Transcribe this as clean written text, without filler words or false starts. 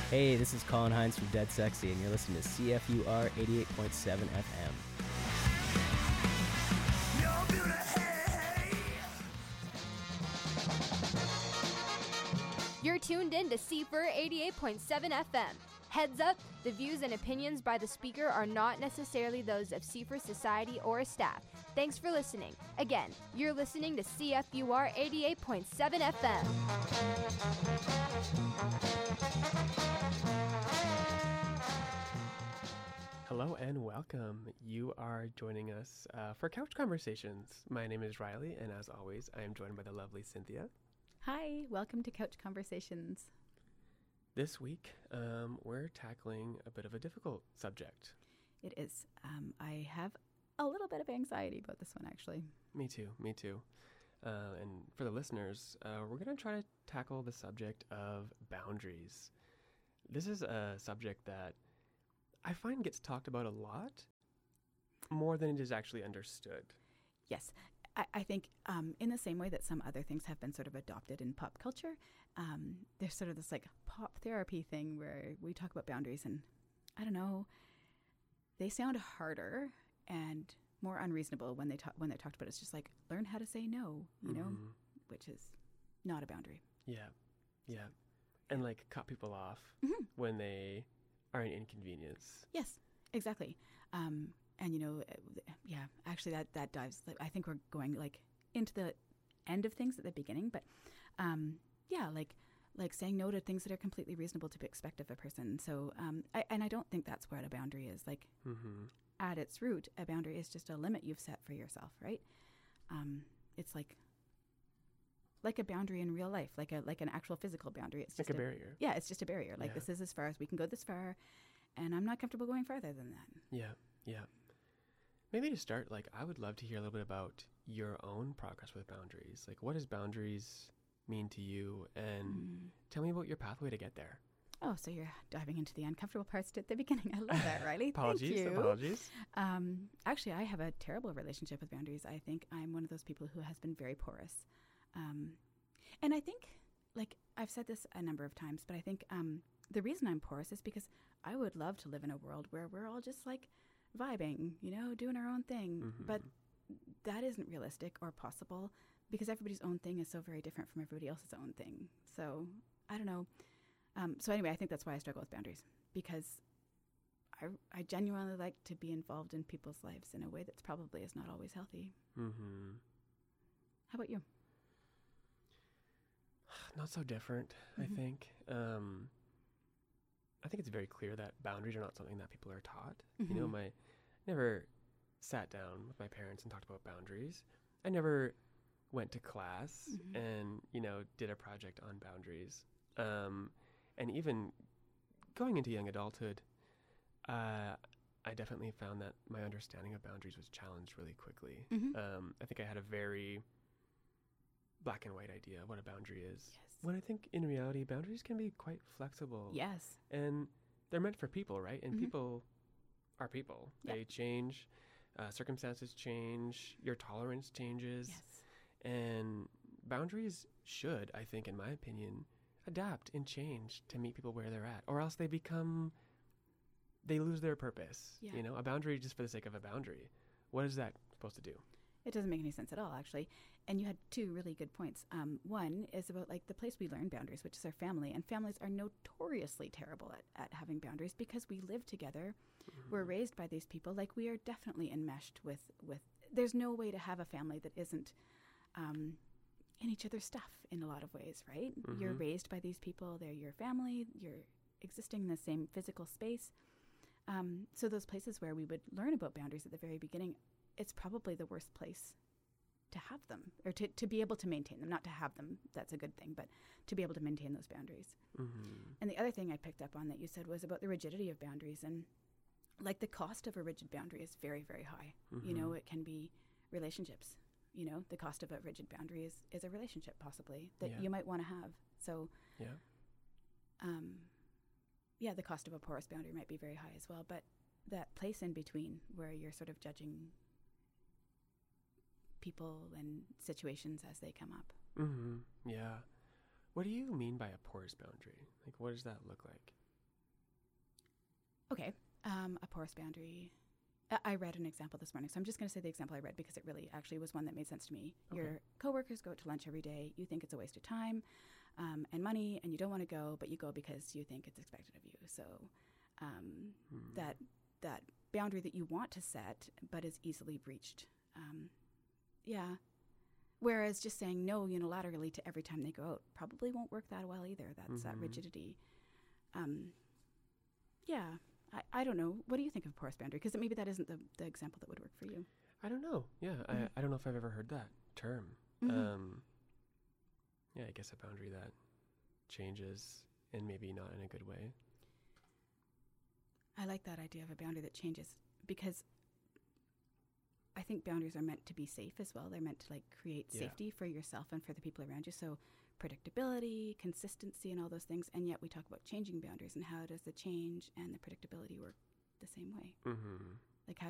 Hey, this is Colin Hines from Dead Sexy, and you're listening to CFUR 88.7 FM. You're tuned in to CFUR 88.7 FM. Heads up, the views and opinions by the speaker are not necessarily those of CFUR Society or staff. Thanks for listening. Again, you're listening to CFUR 88.7 FM. Hello and welcome. You are joining us for Couch Conversations. My name is Riley, and as always, I am joined by the lovely Cynthia. Hi, welcome to Couch Conversations. This week, we're tackling a bit of a difficult subject. It is. I have a little bit of anxiety about this one, actually. Me too. And for the listeners, we're going to try to tackle the subject of boundaries. This is a subject that I find gets talked about a lot, more than it is actually understood. Yes. I think in the same way that some other things have been sort of adopted in pop culture, there's sort of this like pop therapy thing where we talk about boundaries and, I don't know, they sound harder and more unreasonable when they're talked about. It's just like, learn how to say no, you know, which is not a boundary. Yeah. And like cut people off when they are an inconvenience. Yes, exactly. And, you know, yeah, actually that dives, I think we're going like into the end of things at the beginning, but yeah, like saying no to things that are completely reasonable to expect of a person. So, I don't think that's what a boundary is. Like at its root, a boundary is just a limit you've set for yourself, right? It's like a boundary in real life, like an actual physical boundary. It's just like a barrier. Yeah, it's just a barrier. Like this is as far as we can go this far, and I'm not comfortable going farther than that. Yeah. Maybe to start, like, I would love to hear a little bit about your own progress with boundaries. Like, what does boundaries mean to you? And tell me about your pathway to get there. Oh, so you're diving into the uncomfortable parts at the beginning. I love that, Riley. Apologies. Actually, I have a terrible relationship with boundaries. I think I'm one of those people who has been very porous. And I think, like, I've said this a number of times, but I think the reason I'm porous is because I would love to live in a world where we're all just, like, vibing, you know, doing our own thing. But that isn't realistic or possible because everybody's own thing is so very different from everybody else's own thing. So I don't know. So anyway, I think that's why I struggle with boundaries, because I genuinely like to be involved in people's lives in a way that's probably is not always healthy. How about you? Not so different, I think. I think it's very clear that boundaries are not something that people are taught. You know, I never sat down with my parents and talked about boundaries. I never went to class and, you know, did a project on boundaries. And even going into young adulthood, I definitely found that my understanding of boundaries was challenged really quickly. I think I had a very black and white idea of what a boundary is. Yes. When I think in reality, boundaries can be quite flexible. Yes. And they're meant for people, right? And people are people. Yep. They change, circumstances change, your tolerance changes. Yes. And boundaries should, I think, in my opinion, adapt and change to meet people where they're at. Or else they lose their purpose. Yeah. You know, a boundary just for the sake of a boundary. What is that supposed to do? It doesn't make any sense at all, actually. And you had two really good points. One is about like the place we learn boundaries, which is our family. And families are notoriously terrible at having boundaries because we live together. We're raised by these people. Like we are definitely enmeshed with there's no way to have a family that isn't in each other's stuff in a lot of ways, right? You're raised by these people. They're your family. You're existing in the same physical space. So those places where we would learn about boundaries at the very beginning, it's probably the worst place to have them or to be able to maintain them. Not to have them, that's a good thing, but to be able to maintain those boundaries. And the other thing I picked up on that you said was about the rigidity of boundaries. And like the cost of a rigid boundary is very, very high. You know, it can be relationships. You know, the cost of a rigid boundary is a relationship possibly that you might want to have. So, the cost of a porous boundary might be very high as well. But that place in between where you're sort of judging people and situations as they come up. Yeah. What do you mean by a porous boundary? Like, what does that look like? Okay. A porous boundary. I read an example this morning, so I'm just going to say the example I read because it really actually was one that made sense to me. Okay. Your coworkers go out to lunch every day. You think it's a waste of time and money, and you don't want to go, but you go because you think it's expected of you. So that boundary that you want to set but is easily breached. Yeah. Whereas just saying no unilaterally to every time they go out probably won't work that well either. That's that rigidity. Yeah. I don't know. What do you think of a porous boundary? Because maybe that isn't the example that would work for you. I don't know. Yeah, I don't know if I've ever heard that term. Yeah, I guess a boundary that changes and maybe not in a good way. I like that idea of a boundary that changes because I think boundaries are meant to be safe as well. They're meant to like create safety for yourself and for the people around you. So predictability, consistency, and all those things. And yet we talk about changing boundaries and how does the change and the predictability work the same way.